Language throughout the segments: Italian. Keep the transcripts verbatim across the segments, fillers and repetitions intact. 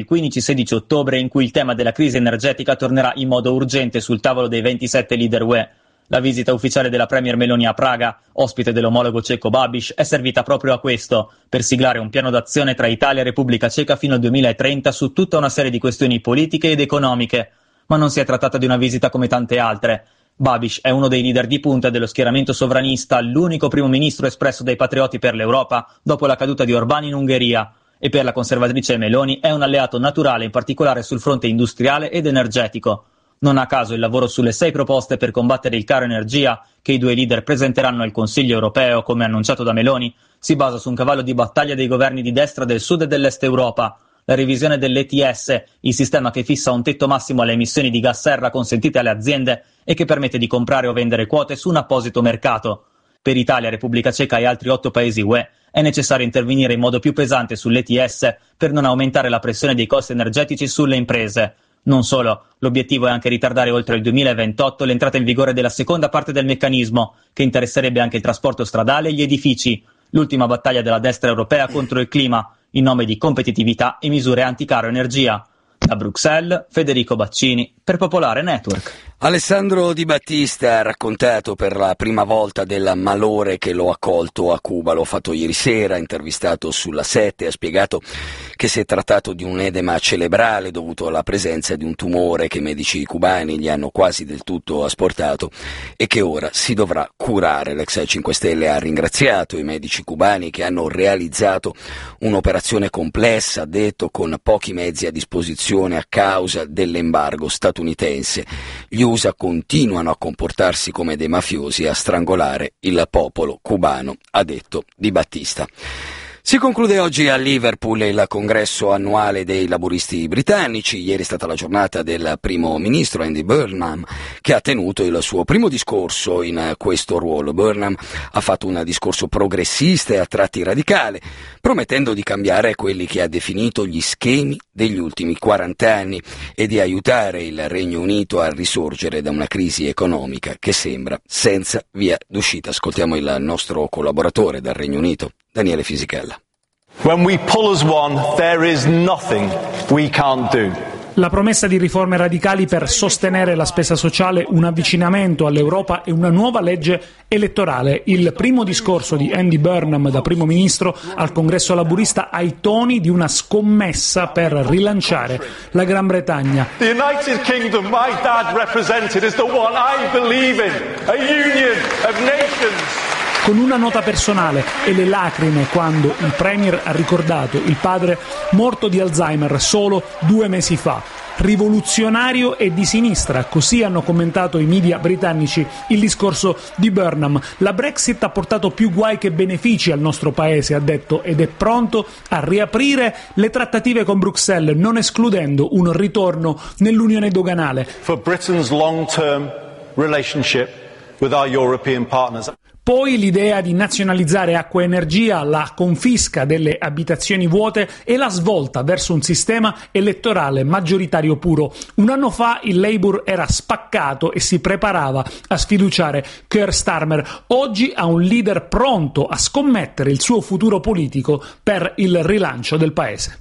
il quindici sedici ottobre, in cui il tema della crisi energetica tornerà in modo urgente sul tavolo dei ventisette leader U E. La visita ufficiale della Premier Meloni a Praga, ospite dell'omologo ceco Babiš, è servita proprio a questo, per siglare un piano d'azione tra Italia e Repubblica Ceca fino al duemilatrenta su tutta una serie di questioni politiche ed economiche. Ma non si è trattata di una visita come tante altre. Babiš è uno dei leader di punta dello schieramento sovranista, l'unico primo ministro espresso dai patrioti per l'Europa dopo la caduta di Orbán in Ungheria, e per la conservatrice Meloni è un alleato naturale, in particolare sul fronte industriale ed energetico. Non a caso il lavoro sulle sei proposte per combattere il caro energia che i due leader presenteranno al Consiglio europeo, come annunciato da Meloni, si basa su un cavallo di battaglia dei governi di destra del sud e dell'est Europa, la revisione dell'E T S, il sistema che fissa un tetto massimo alle emissioni di gas serra consentite alle aziende e che permette di comprare o vendere quote su un apposito mercato. Per Italia, Repubblica Ceca e altri otto paesi U E è necessario intervenire in modo più pesante sull'E T S per non aumentare la pressione dei costi energetici sulle imprese. Non solo, l'obiettivo è anche ritardare oltre il duemilaventotto l'entrata in vigore della seconda parte del meccanismo, che interesserebbe anche il trasporto stradale e gli edifici, l'ultima battaglia della destra europea contro il clima, in nome di competitività e misure anti-caro energia. Da Bruxelles, Federico Baccini, per Popolare Network. Alessandro Di Battista ha raccontato per la prima volta del malore che lo ha colto a Cuba, l'ho fatto ieri sera, intervistato sulla sette, ha spiegato che si è trattato di un edema cerebrale dovuto alla presenza di un tumore che i medici cubani gli hanno quasi del tutto asportato e che ora si dovrà curare. L'ex cinque Stelle ha ringraziato i medici cubani che hanno realizzato un'operazione complessa, ha detto, con pochi mezzi a disposizione a causa dell'embargo statunitense. Gli U S A continuano a comportarsi come dei mafiosi e a strangolare il popolo cubano, ha detto Di Battista. Si conclude oggi a Liverpool il congresso annuale dei laburisti britannici. Ieri è stata la giornata del primo ministro Andy Burnham, che ha tenuto il suo primo discorso in questo ruolo. Burnham ha fatto un discorso progressista e a tratti radicale, promettendo di cambiare quelli che ha definito gli schemi degli ultimi quaranta anni e di aiutare il Regno Unito a risorgere da una crisi economica che sembra senza via d'uscita. Ascoltiamo il nostro collaboratore dal Regno Unito, Daniele Fisichella. When we pull as one, there is nothing we can't do. La promessa di riforme radicali per sostenere la spesa sociale, un avvicinamento all'Europa e una nuova legge elettorale. Il primo discorso di Andy Burnham da primo ministro al congresso laburista ha i toni di una scommessa per rilanciare la Gran Bretagna. The United Kingdom my dad represented is the one I believe in, a union of nations. Con una nota personale e le lacrime quando il Premier ha ricordato il padre morto di Alzheimer solo due mesi fa. Rivoluzionario e di sinistra, così hanno commentato i media britannici il discorso di Burnham. La Brexit ha portato più guai che benefici al nostro paese, ha detto, ed è pronto a riaprire le trattative con Bruxelles, non escludendo un ritorno nell'unione doganale. For Britain's long-term relationship with our European partners. Poi l'idea di nazionalizzare acqua e energia, la confisca delle abitazioni vuote e la svolta verso un sistema elettorale maggioritario puro. Un anno fa il Labour era spaccato e si preparava a sfiduciare Keir Starmer. Oggi ha un leader pronto a scommettere il suo futuro politico per il rilancio del paese.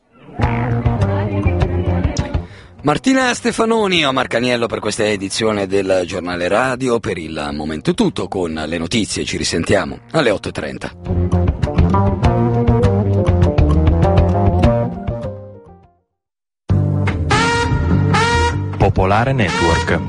Martina Stefanoni o Marcaniello per questa edizione del Giornale Radio. Per il momento è tutto, con le notizie ci risentiamo alle otto e trenta. Popolare Network.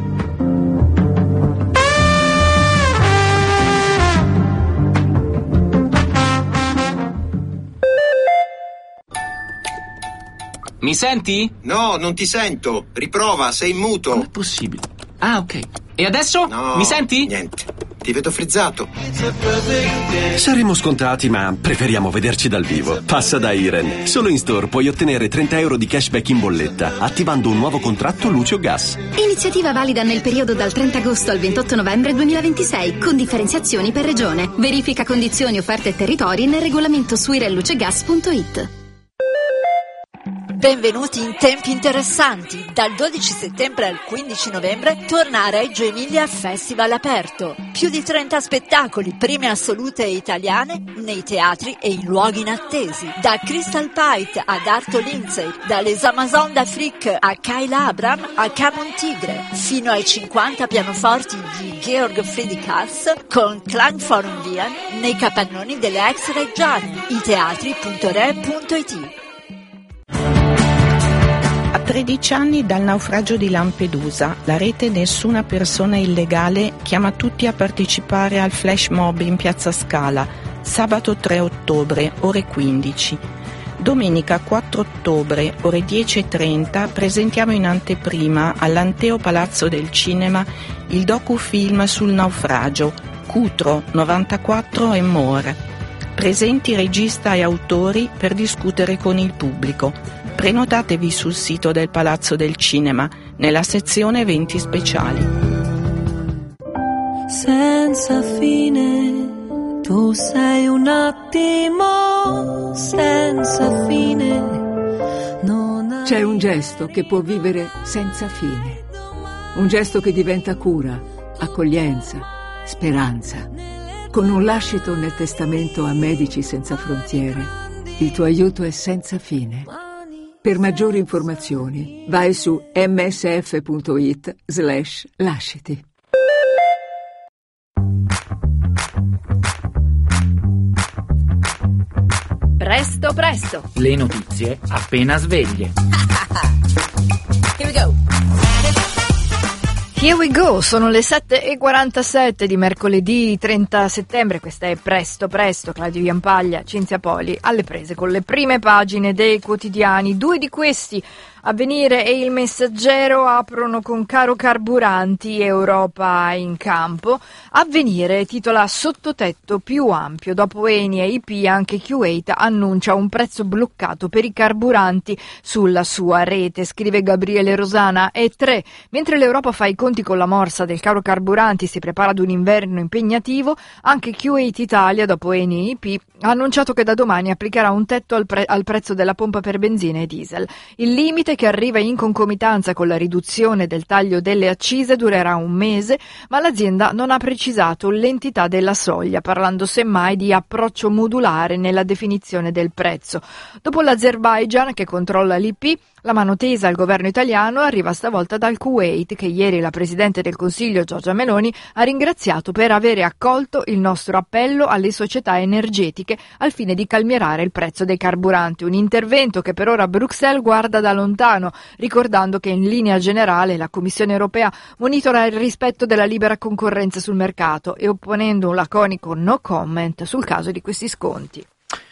Mi senti? No, non ti sento. Riprova, sei in muto. Com'è possibile? Ah, ok. E adesso? No, Mi senti? Niente. Ti vedo frizzato. Saremmo scontati, ma preferiamo vederci dal vivo. Passa da Iren. Solo in store puoi ottenere trenta euro di cashback in bolletta, attivando un nuovo contratto luce o gas. Iniziativa valida nel periodo dal trenta agosto al ventotto novembre duemilaventisei, con differenziazioni per regione. Verifica condizioni, offerte e territori nel regolamento su irenlucegas punto it. Benvenuti in tempi interessanti. Dal dodici settembre al quindici novembre torna a Reggio Emilia Festival aperto. Più di trenta spettacoli, prime assolute italiane, nei teatri e in luoghi inattesi. Da Crystal Pite ad Arto Lindsay, dalle Amazon d'Afrique a Kyle Abram a Camon Tigre, fino ai cinquanta pianoforti di Georg Friedrich Haas con Klangforum Wien nei capannoni delle ex Reggiane. i teatri punto re punto it. A tredici anni dal naufragio di Lampedusa, la rete Nessuna Persona Illegale chiama tutti a partecipare al flash mob in Piazza Scala, sabato tre ottobre, ore quindici. Domenica quattro ottobre, ore dieci e trenta, presentiamo in anteprima all'Anteo Palazzo del Cinema il docufilm sul naufragio, Cutro, novantaquattro e More. Presenti regista e autori per discutere con il pubblico. Prenotatevi sul sito del Palazzo del Cinema, nella sezione eventi speciali. Senza fine, tu sei un attimo senza fine. Non C'è un gesto che può vivere senza fine. Un gesto che diventa cura, accoglienza, speranza. Con un lascito nel testamento a Medici Senza Frontiere, il tuo aiuto è senza fine. Per maggiori informazioni vai su msf.it slash lasciti. Presto presto! Le notizie appena sveglie. Here we go! Here we go, sono le sette e quarantasette di mercoledì trenta settembre, questa è Presto Presto, Claudio Iampaglia, Cinzia Poli, alle prese con le prime pagine dei quotidiani. Due di questi, Avvenire e Il Messaggero, aprono con caro carburanti, Europa in campo. Avvenire titola Sottotetto più ampio, dopo Eni e I P anche Kuwait annuncia un prezzo bloccato per i carburanti sulla sua rete, scrive Gabriele Rosana. E tre, mentre l'Europa fa i conti con la morsa del caro carburanti, si prepara ad un inverno impegnativo, anche Kuwait Italia, dopo Eni e I P, ha annunciato che da domani applicherà un tetto al, pre- al prezzo della pompa per benzina e diesel. Il limite, che arriva in concomitanza con la riduzione del taglio delle accise, durerà un mese, ma l'azienda non ha precisato l'entità della soglia, parlando semmai di approccio modulare nella definizione del prezzo. Dopo l'Azerbaigian, che controlla l'I P, la mano tesa al governo italiano arriva stavolta dal Kuwait, che ieri la Presidente del Consiglio Giorgia Meloni ha ringraziato per avere accolto il nostro appello alle società energetiche al fine di calmierare il prezzo dei carburanti, un intervento che per ora Bruxelles guarda da lontano, ricordando che in linea generale la Commissione europea monitora il rispetto della libera concorrenza sul mercato e opponendo un laconico no comment sul caso di questi sconti.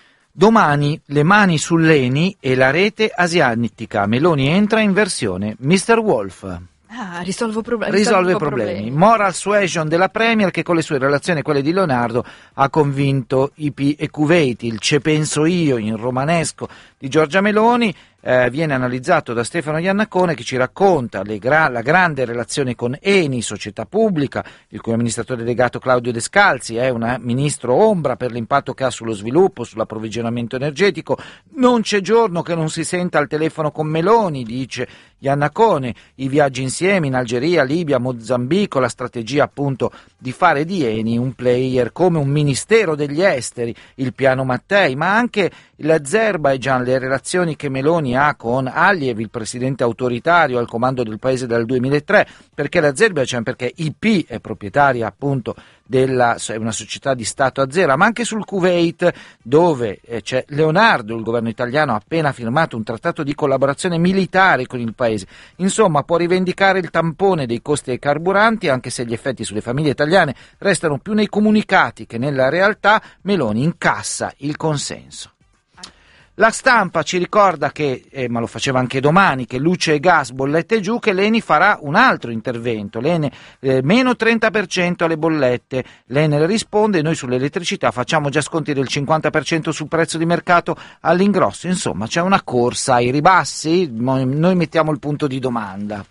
Domani le mani sull'Eni e la rete asiatica. Meloni entra in versione mister Wolf. Ah, risolvo proble- risolve risolvo problemi. problemi. Moral suasion della Premier, che con le sue relazioni e quelle di Leonardo ha convinto I P e Kuwait. Il "ce penso io" in romanesco di Giorgia Meloni eh, viene analizzato da Stefano Iannacone, che ci racconta le gra- la grande relazione con Eni, società pubblica, il cui amministratore delegato Claudio Descalzi è un ministro ombra per l'impatto che ha sullo sviluppo, sull'approvvigionamento energetico. Non c'è giorno che non si senta al telefono con Meloni, dice Iannacone. I viaggi insieme in Algeria, Libia, Mozambico, la strategia appunto di fare di Eni un player come un ministero degli esteri, il piano Mattei, ma anche l'Azerbaigian, le relazioni che Meloni ha con Aliyev, il presidente autoritario al comando del paese dal duemilatré. Perché l'Azerbaigian? Perché I P è proprietaria appunto della, è una società di Stato azera, ma anche sul Kuwait, dove eh, c'è Leonardo, il governo italiano ha appena firmato un trattato di collaborazione militare con il paese. Insomma, può rivendicare il tampone dei costi dei carburanti, anche se gli effetti sulle famiglie italiane restano più nei comunicati che nella realtà. Meloni incassa il consenso. La Stampa ci ricorda che, eh, ma lo faceva anche domani, che luce e gas, bollette giù, che l'Eni farà un altro intervento, l'Eni, eh, meno trenta per cento alle bollette. L'Enel risponde: noi sull'elettricità facciamo già sconti del cinquanta per cento sul prezzo di mercato all'ingrosso. Insomma, c'è una corsa ai ribassi, noi mettiamo il punto di domanda.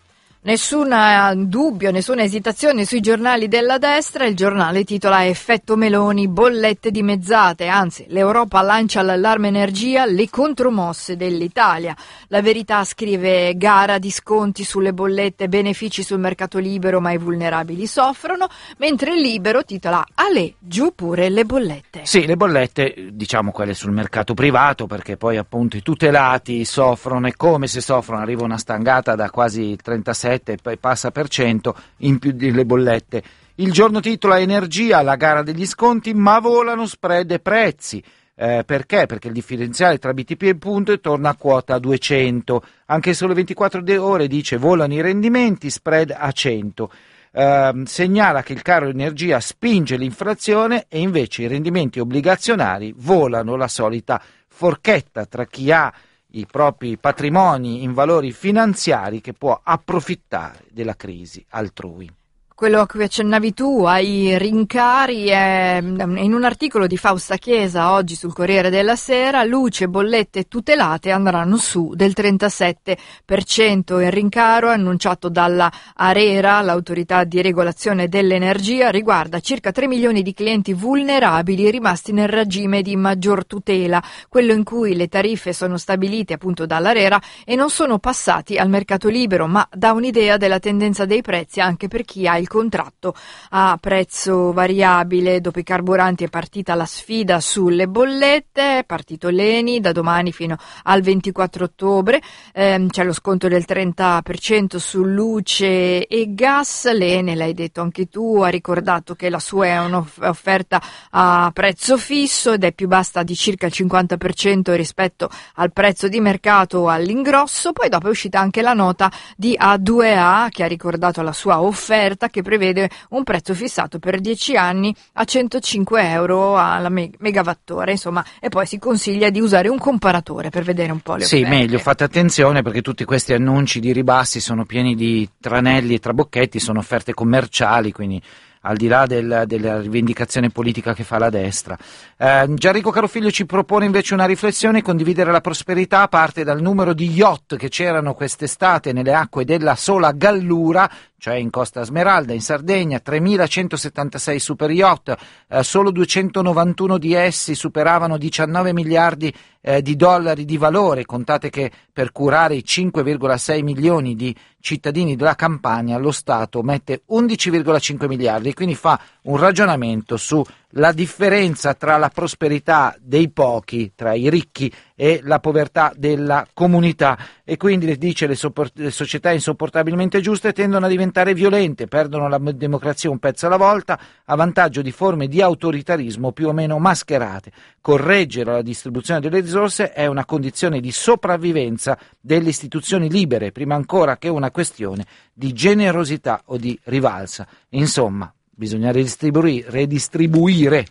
Nessun dubbio, nessuna esitazione sui giornali della destra. Il giornale titola Effetto Meloni, bollette dimezzate, anzi l'Europa lancia l'allarme energia, le contromosse dell'Italia. La Verità scrive gara di sconti sulle bollette, benefici sul mercato libero ma i vulnerabili soffrono, mentre il Libero titola Ale, giù pure le bollette. Sì, le bollette, diciamo quelle sul mercato privato, perché poi appunto i tutelati soffrono, e come se soffrono, arriva una stangata da quasi il trentasette e poi passa per cento in più delle bollette. Il Giorno titola Energia, la gara degli sconti, ma volano spread e prezzi. Eh, perché? Perché il differenziale tra B T P e punto torna a quota duecento. Anche solo ventiquattro ore dice volano i rendimenti, spread a cento. Eh, segnala che il caro energia spinge l'inflazione e invece i rendimenti obbligazionari volano, la solita forchetta tra chi ha i propri patrimoni in valori finanziari che può approfittare della crisi altrui. Quello a cui accennavi tu, ai rincari, è in un articolo di Fausta Chiesa oggi sul Corriere della Sera, luce, bollette tutelate andranno su del trentasette per cento. Il rincaro annunciato dalla ARERA, l'autorità di regolazione dell'energia, riguarda circa tre milioni di clienti vulnerabili rimasti nel regime di maggior tutela, quello in cui le tariffe sono stabilite appunto dall'ARERA e non sono passati al mercato libero, ma dà un'idea della tendenza dei prezzi anche per chi ha il contratto a prezzo variabile. Dopo i carburanti è partita la sfida sulle bollette, è partito l'Eni da domani fino al ventiquattro ottobre, ehm, c'è lo sconto del trenta per cento su luce e gas. L'Eni, l'hai detto anche tu, ha ricordato che la sua è un'offerta a prezzo fisso ed è più bassa di circa il cinquanta per cento rispetto al prezzo di mercato o all'ingrosso. Poi dopo è uscita anche la nota di A due A che ha ricordato la sua offerta, che prevede un prezzo fissato per dieci anni a centocinque euro alla megawattora, insomma, e poi si consiglia di usare un comparatore per vedere un po' le sì, offerte. Sì, meglio, fate attenzione perché tutti questi annunci di ribassi sono pieni di tranelli e trabocchetti, sono offerte commerciali, quindi al di là del, della rivendicazione politica che fa la destra. Eh, Gianrico Carofiglio ci propone invece una riflessione: condividere la prosperità parte dal numero di yacht che c'erano quest'estate nelle acque della sola Gallura, cioè in Costa Smeralda, in Sardegna, tremilacentosettantasei super yacht, eh, solo duecentonovantuno di essi superavano diciannove miliardi eh, di dollari di valore. Contate che per curare i cinque virgola sei milioni di cittadini della Campania lo Stato mette undici virgola cinque miliardi, quindi fa un ragionamento sulla differenza tra la prosperità dei pochi, tra i ricchi, e la povertà della comunità, e quindi dice le, sopport- le società insopportabilmente giuste tendono a diventare violente, perdono la democrazia un pezzo alla volta a vantaggio di forme di autoritarismo più o meno mascherate. Correggere la distribuzione delle risorse è una condizione di sopravvivenza delle istituzioni libere, prima ancora che una questione di generosità o di rivalsa. Insomma, bisogna redistribuire, redistribuire.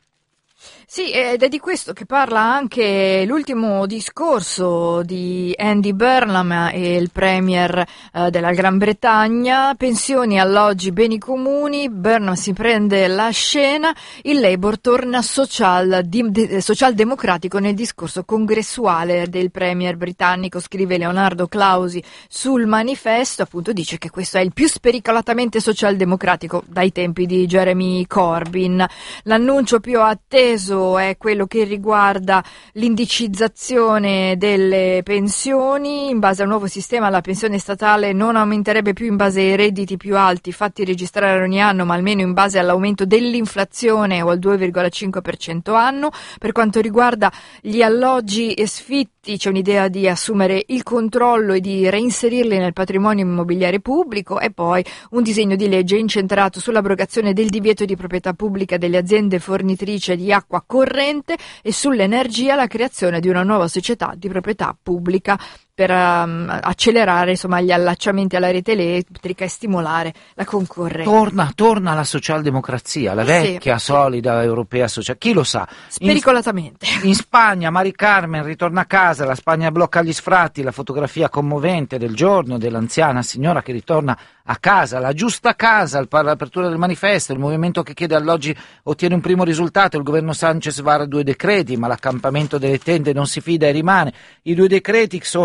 Sì, ed è di questo che parla anche l'ultimo discorso di Andy Burnham, e il premier eh, della Gran Bretagna. Pensioni, alloggi, beni comuni. Burnham si prende la scena, il Labour torna social, di, de, socialdemocratico nel discorso congressuale del premier britannico, scrive Leonardo Clausi sul manifesto. Appunto dice che questo è il più spericolatamente socialdemocratico dai tempi di Jeremy Corbyn. L'annuncio più atteso è quello che riguarda l'indicizzazione delle pensioni. In base al nuovo sistema la pensione statale non aumenterebbe più in base ai redditi più alti fatti registrare ogni anno, ma almeno in base all'aumento dell'inflazione o al due virgola cinque per cento anno. Per quanto riguarda gli alloggi e sfitti c'è un'idea di assumere il controllo e di reinserirli nel patrimonio immobiliare pubblico, e poi un disegno di legge incentrato sull'abrogazione del divieto di proprietà pubblica delle aziende fornitrici di acqua corrente e sull'energia la creazione di una nuova società di proprietà pubblica per um, accelerare insomma gli allacciamenti alla rete elettrica e stimolare la concorrenza. Torna, torna la socialdemocrazia, la vecchia, sì, solida, europea sociale. Chi lo sa? Spericolatamente. In, in Spagna Mari Carmen ritorna a casa, la Spagna blocca gli sfratti, la fotografia commovente del giorno dell'anziana signora che ritorna a casa, la giusta casa, l'apertura del manifesto, il movimento che chiede alloggi ottiene un primo risultato, il governo Sanchez vara due decreti, ma l'accampamento delle tende non si fida e rimane. I due decreti sono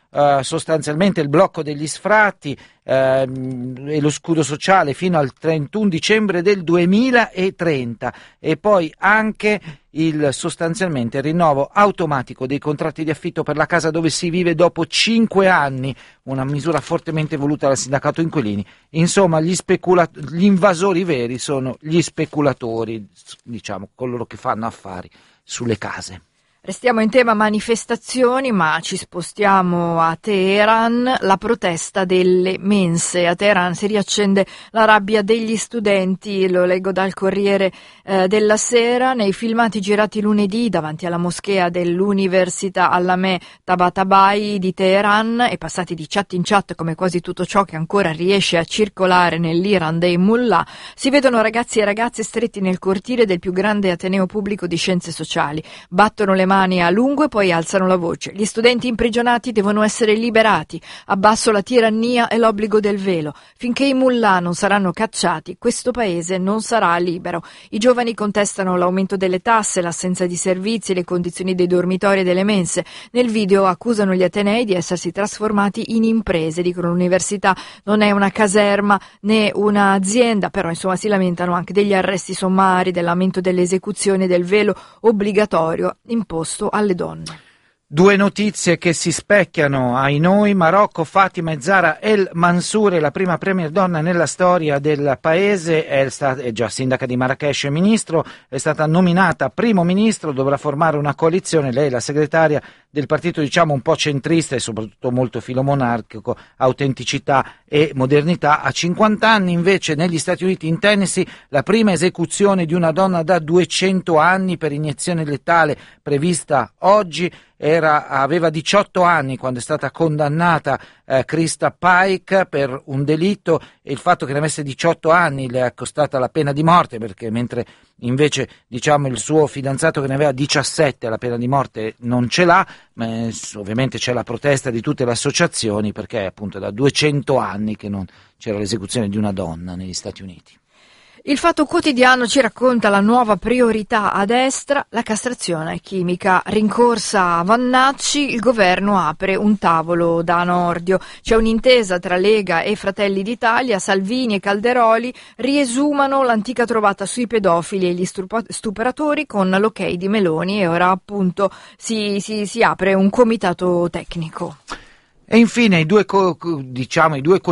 eh, sostanzialmente il blocco degli sfratti eh, e lo scudo sociale fino al trentuno dicembre del duemilatrenta, e poi anche il sostanzialmente il rinnovo automatico dei contratti di affitto per la casa dove si vive dopo cinque anni, una misura fortemente voluta dal sindacato inquilini. Insomma, gli, specula- gli invasori veri sono gli speculatori, diciamo, coloro che fanno affari sulle case. Restiamo in tema manifestazioni, ma ci spostiamo a Teheran, la protesta delle mense. A Teheran si riaccende la rabbia degli studenti, lo leggo dal Corriere eh, della Sera. Nei filmati girati lunedì davanti alla moschea dell'Università Allameh Tabatabai di Teheran e passati di chat in chat come quasi tutto ciò che ancora riesce a circolare nell'Iran dei mullah, si vedono ragazzi e ragazze stretti nel cortile del più grande ateneo pubblico di scienze sociali. Battono le mani a lungo e poi alzano la voce. Gli studenti imprigionati devono essere liberati. Abbasso la tirannia e l'obbligo del velo. Finché i mullah non saranno cacciati, questo paese non sarà libero. I giovani contestano l'aumento delle tasse, l'assenza di servizi, le condizioni dei dormitori e delle mense. Nel video accusano gli atenei di essersi trasformati in imprese. Dicono l'università non è una caserma né un'azienda, però insomma si lamentano anche degli arresti sommari, dell'aumento delle esecuzioni e del velo obbligatorio imposto alle donne. Due notizie che si specchiano ai noi: Marocco, Fatima e Zahra El Mansour, la prima premier donna nella storia del paese, è, stata, è già sindaca di Marrakech e ministro, è stata nominata primo ministro, dovrà formare una coalizione, lei è la segretaria del partito diciamo un po' centrista e soprattutto molto filomonarchico, autenticità e modernità. A cinquanta anni invece negli Stati Uniti, in Tennessee, la prima esecuzione di una donna da duecento anni per iniezione letale prevista oggi. Era, aveva diciotto anni quando è stata condannata eh, Krista Pike per un delitto, e il fatto che ne avesse diciotto anni le è costata la pena di morte, perché mentre invece diciamo il suo fidanzato che ne aveva diciassette la pena di morte non ce l'ha, ma eh, ovviamente c'è la protesta di tutte le associazioni, perché è appunto da duecento anni che non c'era l'esecuzione di una donna negli Stati Uniti. Il Fatto Quotidiano ci racconta la nuova priorità a destra, la castrazione chimica. Rincorsa a Vannacci, il governo apre un tavolo da Nordio. C'è un'intesa tra Lega e Fratelli d'Italia, Salvini e Calderoli riesumano l'antica trovata sui pedofili e gli stupratori con l'ok di Meloni, e ora appunto si, si, si apre un comitato tecnico. E infine i due, diciamo, i due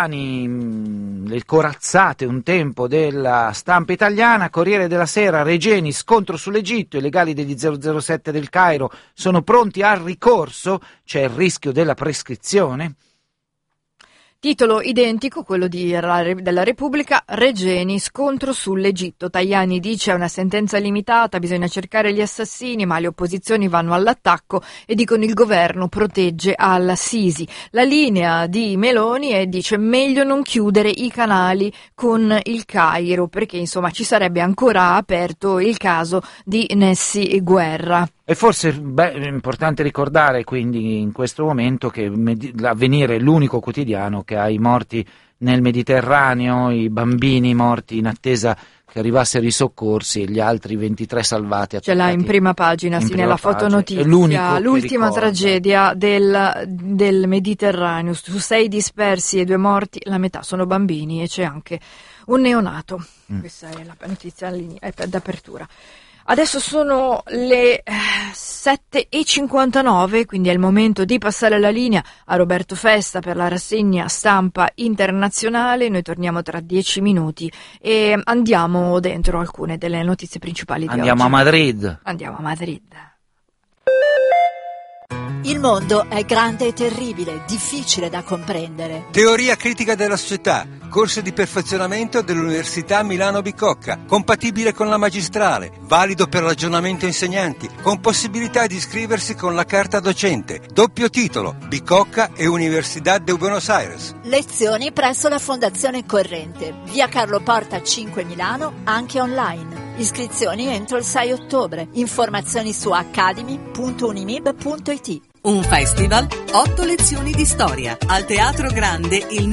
quotidiani, le corazzate un tempo della stampa italiana. Corriere della Sera: Regeni, scontro sull'Egitto, i legali degli zero zero sette del Cairo sono pronti al ricorso, c'è il rischio della prescrizione. Titolo identico, quello di, della Repubblica: Regeni, scontro sull'Egitto. Tajani dice è una sentenza limitata, bisogna cercare gli assassini, ma le opposizioni vanno all'attacco e dicono il governo protegge al-Sisi. La linea di Meloni è, dice, meglio non chiudere i canali con il Cairo, perché insomma ci sarebbe ancora aperto il caso di Nessi Guerra. E forse beh, è importante ricordare quindi in questo momento che l'Avvenire è l'unico quotidiano che ha i morti nel Mediterraneo, i bambini morti in attesa che arrivassero i soccorsi e gli altri ventitré salvati. Ce l'ha in prima pagina, in sì, prima nella fotonotizia. L'ultima tragedia del, del Mediterraneo. Su sei dispersi e due morti, la metà sono bambini e c'è anche un neonato. Mm. Questa è la notizia d'apertura. Adesso sono le sette e cinquantanove, quindi è il momento di passare la linea a Roberto Festa per la rassegna stampa internazionale. Noi torniamo tra dieci minuti e andiamo dentro alcune delle notizie principali di andiamo oggi. Andiamo a Madrid. Andiamo a Madrid. Il mondo è grande e terribile, difficile da comprendere. Teoria critica della società, corso di perfezionamento dell'Università Milano Bicocca, compatibile con la magistrale, valido per l'aggiornamento insegnanti, con possibilità di iscriversi con la carta docente, doppio titolo, Bicocca e Universidad de Buenos Aires. Lezioni presso la Fondazione Corrente, via Carlo Porta cinque Milano, anche online. Iscrizioni entro il sei ottobre. Informazioni su academy punto unimib punto it. Un festival, otto lezioni di storia. Al Teatro Grande il